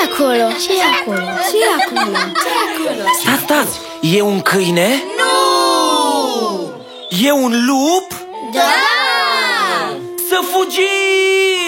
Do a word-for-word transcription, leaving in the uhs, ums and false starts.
acolo? Ce e acolo? Ce e acolo? Ce e acolo? Stați, stați! E un câine? Nu! E un lup? Da! Să fugim!